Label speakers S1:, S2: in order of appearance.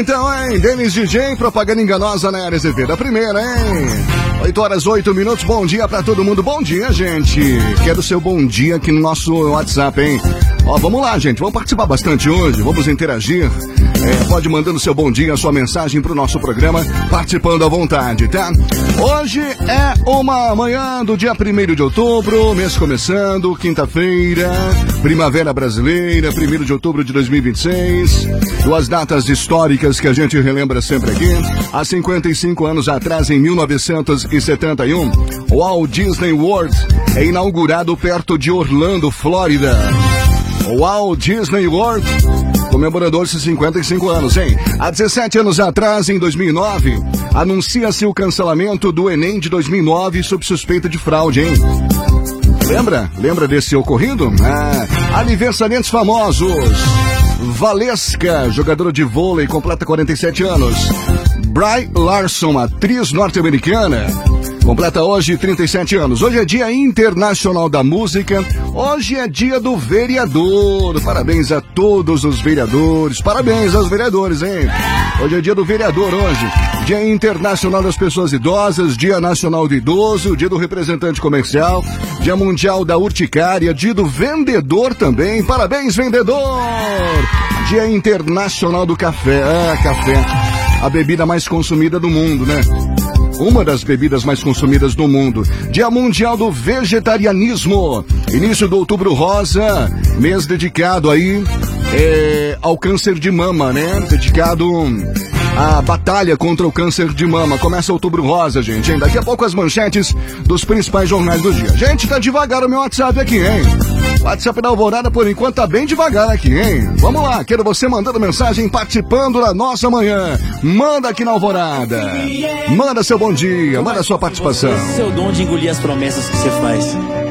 S1: então, hein? Denis DJ, propaganda enganosa na área Azevedo. A primeira, hein? 8h08. Bom dia pra todo mundo. Bom dia, gente. Quero seu bom dia aqui no nosso WhatsApp, hein? Ó, vamos lá, gente. Vamos participar bastante hoje. Vamos interagir. Pode mandando seu bom dia, sua mensagem pro nosso programa, participando à vontade, tá? Hoje é uma manhã do dia 1º de outubro, mês começando, quinta-feira, primavera brasileira, 1º de outubro de 2026. Duas datas históricas que a gente relembra sempre aqui. Há 55 anos atrás, em 1971, o Walt Disney World é inaugurado perto de Orlando, Flórida. O Walt Disney World comemorando esses 55 anos, hein? Há 17 anos atrás, em 2009, anuncia-se o cancelamento do Enem de 2009 sob suspeita de fraude, hein? Lembra desse ocorrido? Aniversariantes famosos. Valesca, jogadora de vôlei, completa 47 anos. Brie Larson, atriz norte-americana, completa hoje 37 anos. Hoje é Dia Internacional da Música. Hoje é Dia do Vereador. Parabéns a todos os vereadores. Parabéns aos vereadores, hein? Hoje é Dia do Vereador, hoje. Dia Internacional das Pessoas Idosas, Dia Nacional do Idoso, Dia do Representante Comercial, Dia Mundial da Urticária, Dia do Vendedor também. Parabéns, vendedor! Dia Internacional do Café. Café. A bebida mais consumida do mundo, né? Uma das bebidas mais consumidas do mundo. Dia Mundial do Vegetarianismo. Início do Outubro Rosa, mês dedicado aí ao câncer de mama, né? Dedicado à batalha contra o câncer de mama. Começa Outubro Rosa, gente, hein? Daqui a pouco as manchetes dos principais jornais do dia. Gente, tá devagar o meu WhatsApp aqui, hein? WhatsApp da Alvorada, por enquanto, tá bem devagar aqui, hein? Vamos lá, quero você mandando mensagem, participando da nossa manhã. Manda aqui na Alvorada. Manda seu bom dia, manda sua participação.
S2: Esse é o dom de engolir as promessas que você faz.